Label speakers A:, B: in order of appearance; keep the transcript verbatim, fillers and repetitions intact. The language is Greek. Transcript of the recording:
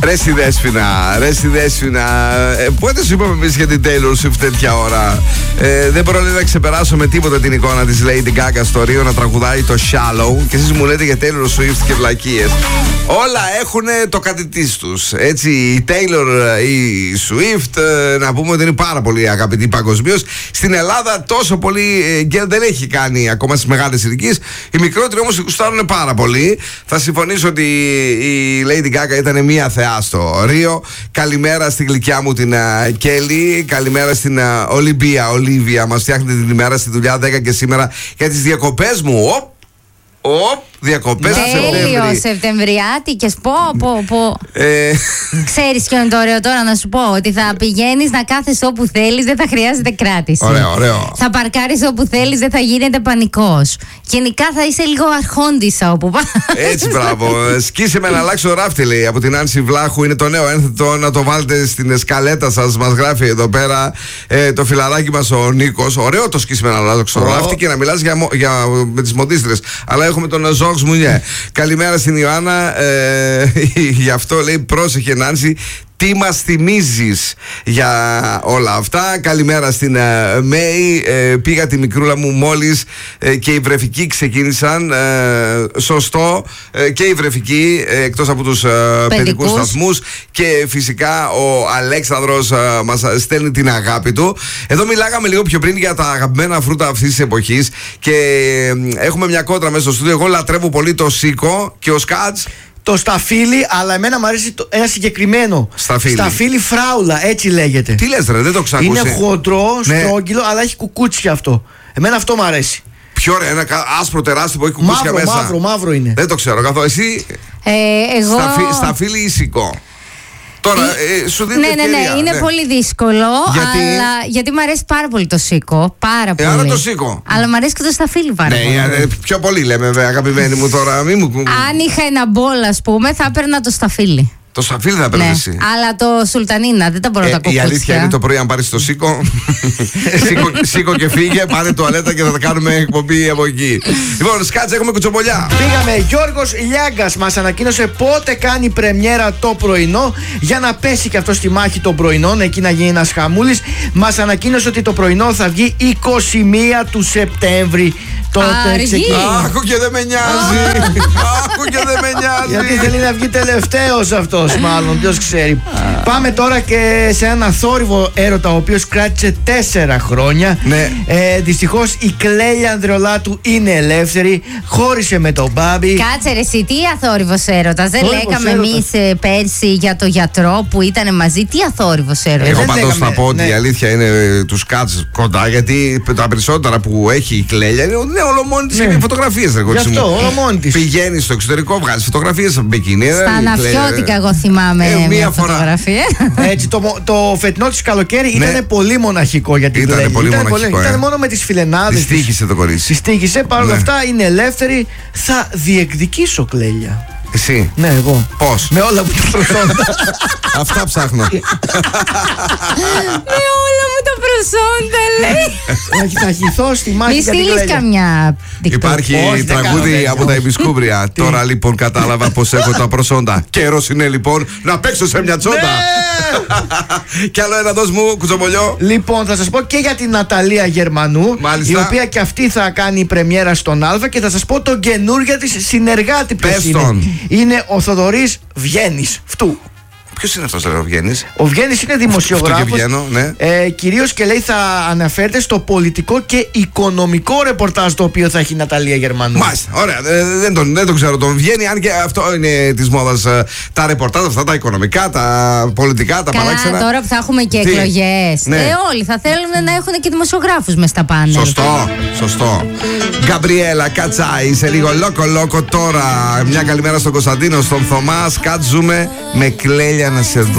A: Ρε στη Δέσποινα, ρε στη Δέσποινα. Ε, πότε σου είπαμε εμείς για την Taylor Swift τέτοια ώρα? Ε, δεν μπορώ να ξεπεράσω με τίποτα την εικόνα της Lady Gaga στο Ρίο να τραγουδάει το Shallow και εσείς μου λέτε για Taylor Swift και βλακίες. Όλα έχουν το κάτι της τους. Έτσι, η Taylor, η Swift, να πούμε ότι είναι πάρα πολύ αγαπητή παγκοσμίως. Στην Ελλάδα τόσο πολύ και δεν έχει κάνει ακόμα στις μεγάλες ηλικίες. Οι μικρότεροι όμως γουστάρουν πάρα πολύ. Θα συμφωνήσω ότι η Lady Gaga ήταν μια θεά στο Ρίο. Καλημέρα στη γλυκιά μου την Κέλλη. Καλημέρα στην Ολυμπία. Ολίβια, μας φτιάχνετε την ημέρα στη δουλειά δέκα και σήμερα για τις διακοπές μου. Οπ! Οπ! Διακοπές του Σεπτέμβρη.
B: Τέλειο, Σεπτεμβριάτικες. Πω, πω, πω.
A: Ε...
B: Ξέρεις ποιο είναι το ωραίο τώρα να σου πω? Ότι θα πηγαίνεις να κάθεσαι όπου θέλεις, δεν θα χρειάζεται κράτηση.
A: Ωραίο, ωραίο.
B: Θα παρκάρεις όπου θέλεις, δεν θα γίνεται πανικός. Γενικά θα είσαι λίγο αρχόντισσα όπου πας.
A: Έτσι, μπράβο. Σκίσε με να αλλάξω ράφτη, λέει, από την Άνση Βλάχου. Είναι το νέο ένθετο, να το βάλετε στην σκαλέτα σας. Μας γράφει εδώ πέρα ε, το φιλαράκι μας ο Νίκος. Ωραίο το σκίσε με να αλλάξω oh. ράφτη και να μιλάς για, για, με τις μοντίστρες. Αλλά έχουμε τον Ζόγκ Μουνιέ. Καλημέρα στην Ιωάννα. Ε, γι' αυτό λέει πρόσεχε Νάνση. Τι μας θυμίζεις για όλα αυτά? Καλημέρα στην uh, Μέη. Uh, πήγα τη μικρούλα μου μόλις uh, και οι βρεφικοί ξεκίνησαν. Uh, σωστό. Uh, και οι βρεφικοί uh, εκτός από τους uh, παιδικούς σταθμούς. Και φυσικά ο Αλέξανδρος uh, μας στέλνει την αγάπη του. Εδώ μιλάγαμε λίγο πιο πριν για τα αγαπημένα φρούτα αυτής της εποχής. Και uh, έχουμε μια κόντρα μέσα στο στούντιο. Εγώ λατρεύω πολύ το σίκο και ο Σκάτς
C: το σταφύλι, αλλά εμένα μου αρέσει το, ένα συγκεκριμένο.
A: Σταφύλι.
C: Σταφύλι φράουλα, έτσι λέγεται.
A: Τι λες, ρε, δεν το ξακούσει.
C: Είναι χοντρό,
A: ναι.
C: στρόγγυλο, αλλά έχει κουκούτσια αυτό. Εμένα αυτό μου αρέσει.
A: Πιο ωραίο, ένα άσπρο τεράστιο που έχει κουκούτσια
C: μαύρο,
A: μέσα.
C: Μαύρο, μαύρο είναι.
A: Δεν το ξέρω καθόλου. Εσύ.
B: Ε, εγώ...
A: Σταφύ, σταφύλι ή σικό? Τώρα, ε, σου δίνει
B: ναι, ναι, ναι,
A: ευκαιρία,
B: είναι
A: ναι.
B: πολύ δύσκολο.
A: Γιατί?
B: Αλλά, γιατί μου αρέσει πάρα πολύ το σίκο. Πάρα πολύ.
A: Ε, άρα το σίκο.
B: Αλλά μου αρέσει και το σταφύλι πάρα
A: ναι,
B: πολύ.
A: Ναι, πιο πολύ λέμε, βέβαια, αγαπημένη μου τώρα. Μη μου...
B: Αν είχα ένα μπολ, ας πούμε, θα έπαιρνα το σταφύλι.
A: Το σταφύλι θα παίρνει
B: ναι.
A: εσύ.
B: Αλλά το σουλτανίνα δεν τα μπορώ να
A: ε,
B: τα κουκούτσια.
A: Η αλήθεια είναι το πρωί, αν πάρει το σίκο, σίκο, σίκο και φύγε, πάρε τουαλέτα και θα τα κάνουμε εκπομπή από εκεί. Λοιπόν, σκάτσε, έχουμε κουτσομπολιά.
C: Πήγαμε. Γιώργος Λιάγκας μας ανακοίνωσε πότε κάνει πρεμιέρα το πρωινό για να πέσει και αυτό στη μάχη των πρωινών, εκεί να γίνει ένας χαμούλης. Μας ανακοίνωσε ότι το πρωινό θα βγει είκοσι μία του Σεπτέμβρη. Τότε ξεκινήσει.
A: Άκου και δεν με νοιάζει. Άκου και δεν με νοιάζει.
C: Γιατί θέλει να βγει τελευταίος αυτός, μάλλον, ποιος ξέρει. Πάμε τώρα και σε ένα θόρυβο έρωτα, ο οποίος κράτησε τέσσερα χρόνια.
A: Ναι.
C: Ε, δυστυχώς η Κλέλια Ανδρεολάτου είναι ελεύθερη. Χώρισε με τον Μπάμπη.
B: Κάτσε ρε εσύ, τι αθόρυβος έρωτας? Δεν
C: Θόρυβος
B: λέγαμε
C: έρωτας.
B: εμείς ε, πέρσι για το γιατρό που ήταν μαζί? Τι αθόρυβος έρωτας?
A: Εγώ
C: δεν
A: πάντως
C: λέγαμε,
A: θα πω ότι
C: ναι.
A: η αλήθεια είναι τους Κάτς κοντά, γιατί τα περισσότερα που έχει η Κλέλια είναι, είναι όλο μόνη της,
C: Ναι.
A: είναι φωτογραφίες.
C: Γι' αυτό, όλο μόνη της.
A: Πηγαίνει στο εξωτερικό, βγάζει φωτογραφίες από μπικίνι.
B: Στα Αναφιώτικα εγώ θυμάμαι
A: Ε, μία
B: μια
A: φορά.
B: φωτογραφία.
C: Έτσι, το, το φετινό της καλοκαίρι
A: Ναι.
C: ήταν πολύ μοναχικό για την
A: Ήτανε
C: Κλέλια.
A: πολύ
C: Ήταν
A: μοναχικό, ε.
C: Ήταν μόνο με τις φιλενάδες.
A: Τη τύχησε το κορίτσι.
C: Τη τύχησε, παρ' όλα
A: Ναι.
C: αυτά είναι ελεύθερη. Θα διεκδικήσω, Κλέλια.
A: Εσύ.
C: Ναι, εγώ.
A: Πώς?
C: Με όλα μου τα προσόντα.
A: Αυτά ψάχνω.
B: Με όλα μου τα προσόντα, λέει.
C: Όχι, θα χυθώ στη μάχη
B: Μη
C: για την
B: στείλεις
C: Κλέλια.
B: καμιά TikTok.
A: Υπάρχει
C: Όχι, δεν κάνω
A: τραγούδι
C: τέτοια,
A: από τα
C: όχι.
A: Επισκούμπρια. Τώρα λοιπόν κατάλαβα πως έχω τα προσόντα. Καιρός είναι λοιπόν να παίξω σε μια τσόντα. Κι άλλο ένα, δώσ' μου κουτσομπολιό.
C: Λοιπόν, θα σας πω και για την Ναταλία Γερμανού,
A: Μάλιστα.
C: η οποία και αυτή θα κάνει πρεμιέρα στον Α, και θα σας πω τον καινούργια της συνεργάτη ποιος
A: Πες
C: είναι.
A: τον.
C: Είναι ο Θοδωρής Βγαίνης. Φτού.
A: Ποιος είναι αυτός, λέει, ο Βγαίνης?
C: Ο Βγαίνης είναι
A: Αυτό
C: δημοσιογράφος.
A: και βγαίνω, ναι.
C: Ε, κυρίως και λέει θα αναφέρεται στο πολιτικό και οικονομικό ρεπορτάζ το οποίο θα έχει η Ναταλία Γερμανού.
A: Μάλιστα, ωραία. Ε, δεν, τον, δεν τον ξέρω τον Βγαίνει, αν και αυτό είναι της μόδας. ε, Τα ρεπορτάζ αυτά, τα οικονομικά, τα πολιτικά, τα
B: Καλά,
A: παράξενα.
B: τώρα που θα έχουμε και
A: Τι?
B: εκλογές.
A: Ναι.
B: Ε, όλοι θα θέλουν να έχουν και δημοσιογράφους μες στα πάνελ.
A: Σωστό, σωστό. Γκαμπριέλα, Κατσάη, σε λίγο λόκο λόκο τώρα. Μια καλημέρα στον Κωνσταντίνο, στον Θωμά. Σκάτζουμε με Κλέλια να σε δω.